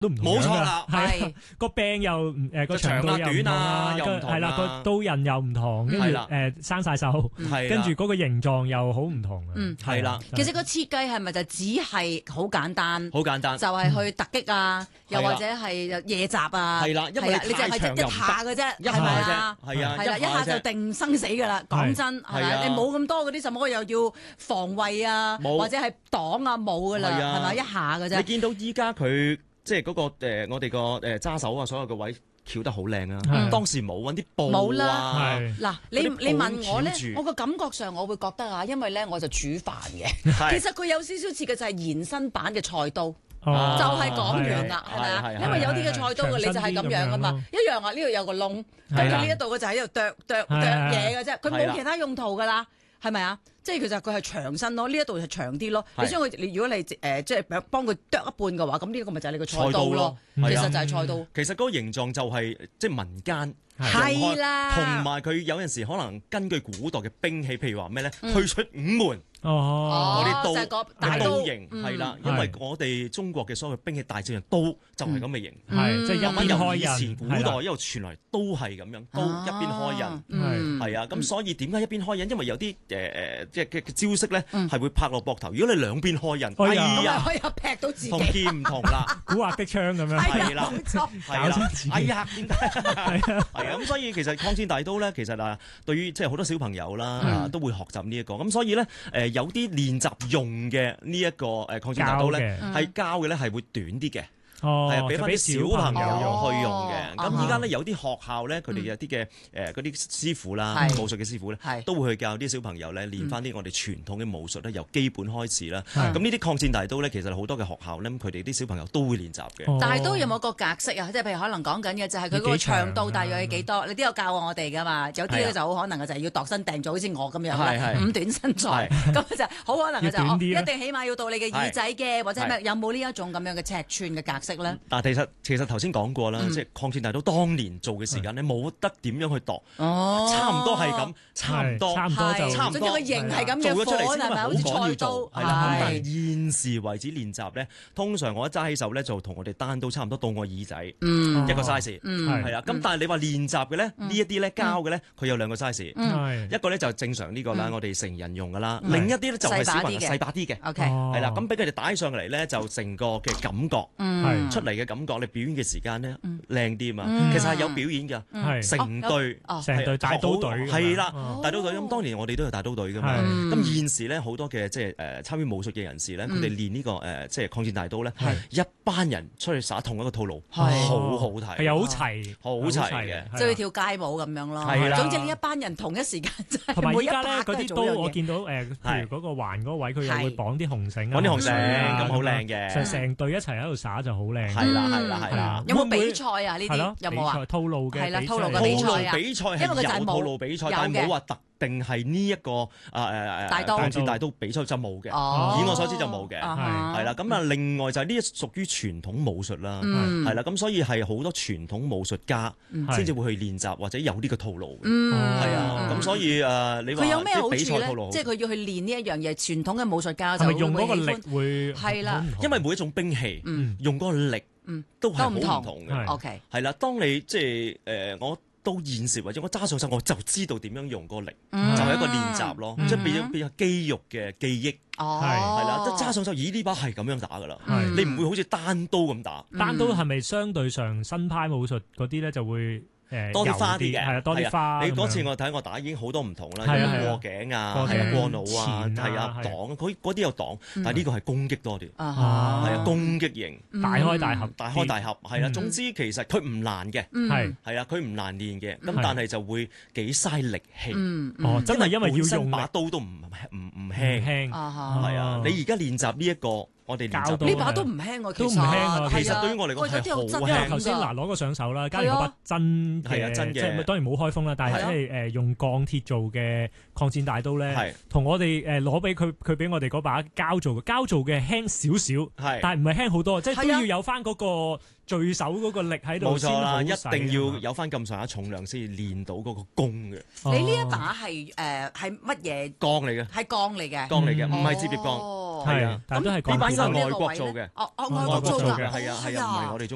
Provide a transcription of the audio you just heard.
都唔同樣㗎。 冇錯啦， 係個柄又個長度又唔同啦， 又唔同啦係啦，個刀刃又唔同，跟住係啦生晒鏽， 係啦跟住嗰個形狀又好唔同啊。 係啦其實個設計係咪就只係好簡單？ 好簡單， 就係去突擊啊，又係啦或者係夜襲啊。 係啦，因為你淨係一太長又唔下嘅啫， 一下係咪啫啊？ 係啊， 係啦，一下就定生死㗎啦。講真係係啊咪？你冇咁多嗰啲什麼又要防衛啊， 冇或者係擋啊，冇㗎啦， 係啊係咪？一下㗎啫。 你見到依家佢即係嗰個我哋個揸手啊，所有嘅位翹得好靚啊！ 係當時冇揾啲布冇啦啊， 係嗱，你嗰啲你問我咧布翹住， 我個感覺上我會覺得啊，因為咧我就煮飯嘅， 係其實佢有少少似嘅就係延伸版嘅菜刀。 哦就係講完啦，係咪啊？ 係因為有啲嘅菜刀嘅你就係咁樣噶嘛，一樣啊，呢度有個窿，跟住呢一度嘅就喺度剁嘢嘅啫，佢冇其他用途噶啦，係咪啊？即係其實佢係長身咯，呢一度係長啲咯。你將佢，如果你即係幫佢剁一半嘅話，咁呢個咪就係你個菜刀咯。其實就係菜刀。 其實嗰個形狀就係即係民間係啦， 同埋佢有陣時可能根據古代嘅兵器，譬如話咩咧，退出五門。 哦， 嗰啲就係個大刀刀型係啦，因為我哋中國嘅所有兵器大致上刀就係咁嘅型， 係即係一邊開由以前刃， 古代一路傳來都係咁樣，刀一邊開刃，係啊，咁所以點解一邊開刃？因為有啲即係嘅招式咧係會拍落膊頭，如果你兩邊開刃， 哎呀咁啊可以劈到自己。 同劍唔同啦， 古惑的槍咁樣， 係啦， 冇錯係啦搞親自己， 哎呀，點解？係啊，咁所以其實抗戰大刀咧，其實啊，對於即係好多小朋友啦，都會學習呢一個，咁所以咧有啲練習用嘅呢一個抗戰大刀咧，係膠嘅咧係會短啲嘅。係啊，俾翻啲小朋友去用嘅。咁依家咧有啲學校咧，佢哋有啲嘅嗰啲師傅啦，武術嘅師傅咧，都會去教啲小朋友咧練翻啲我哋傳統嘅武術咧，由基本開始啦。咁呢啲抗戰大刀咧，其實好多嘅學校咧，佢哋啲小朋友都會練習嘅。 大刀有冇個格式啊？即係譬如可能講緊嘅就係佢嗰個長度大約係幾多？你都有教過我哋噶嘛？有啲咧就好可能嘅就係要度身訂做，好似我咁樣啦，五短身材，咁就好可能嘅就一定起碼要到你嘅耳仔嘅，或者咩？有冇呢一種咁樣嘅尺寸嘅格式咧？ 但其實頭先講過啦，即係抗戰大刀當年做嘅時間咧，冇得點樣去度，差唔多係咁，差唔多就差唔多。 總之個型係咁嘅做咗出嚟款係咪？好似菜刀係啦。咁但係現時為止練習咧，通常我一揸起手咧，就同我哋單刀差唔多到我耳仔一個 size，係啊。咁但係你話練習嘅咧，呢一啲咧膠嘅咧，佢有兩個 size，一個咧就正常呢個啦，我哋成人用噶啦，另一啲咧就係小朋友細把啲嘅，係啦。咁俾佢哋帶上嚟咧，就成個嘅感覺出嚟嘅感覺。你表演嘅時間咧靚啲嘛，其實係有表演㗎，成隊大刀隊係啦，大刀隊。咁當年我哋都有大刀隊㗎嘛。咁現時咧好多嘅即係參與武術嘅人士咧，佢哋練呢個即係抗戰大刀咧，一班人出去耍同一個套路，好好睇， 係又好齊， 好齊嘅， 就要跳街舞咁樣咯。 係啦， 總之呢一班人同一時間真係同埋依家咧嗰啲刀，我見到譬如嗰個環嗰位，佢又會綁啲紅繩， 綁啲紅繩咁好靚嘅， 成隊一齊喺度耍就好靚。 係啦。 有冇比賽啊？呢啲有冇啊？ 套路嘅係啦，套路嘅比賽啊， 比賽係有套路比賽，但係冇話特定係呢一個抗戰大刀比賽就冇嘅。以我所知就冇嘅，係啦。咁啊，另外就係呢屬於傳統武術啦，係啦。咁所以係好多傳統武術家先至會去練習或者有呢個套路嘅，係啊。咁所以你話佢有咩好處比賽套路， 即係佢要去練呢一樣嘢，傳統嘅武術家就係咪用嗰個力會係啦， 因為每一種兵器用嗰個力都係好唔同嘅。 OK， 係啦，當你即係我到現時或者我揸上手，我就知道點樣用嗰個力，就係一個練習咯，即係變咗肌肉嘅記憶。係啦，即係揸上手，咦呢把係咁樣打噶啦，你唔會好似單刀咁打。 單刀係咪相對上新派武術嗰啲咧就會？ 多啲花啲嘅， 係啊，多啲花。 你嗰次我睇我打已經好多唔同啦，有過頸啊，過腦啊，係啊，擋嗰啲有擋，但係呢個係攻擊多啲，係啊，攻擊型， 大開大合， 大開大合，係啦。總之其實佢唔難嘅，係啊，佢唔難練嘅，咁但係就會幾嘥力氣。 真係因為要用把刀都唔輕，係啊。你而家練習呢一個。我哋練習呢把都唔輕喎， 都唔輕啊！ 其實對於我嚟講係好輕。 因為頭先攞個上手啦，加上嗰把真嘅，即係當然冇開封啦，但係即係用鋼鐵做嘅抗戰大刀咧，同我哋攞俾佢俾我哋嗰把膠做嘅輕少少，但係唔係輕好多，即係都要有翻嗰個聚手嗰個力喺度先好使。 冇錯啦，一定要有翻咁上下重量先練到嗰個功嘅。 你呢一把係乜嘢？ 鋼嚟嘅， 係鋼嚟嘅， 唔係摺疊鋼。 係啊，但係都係鋼鐵。 呢把應該係外國做嘅， 外國做嘅， 係啊，唔係我哋中。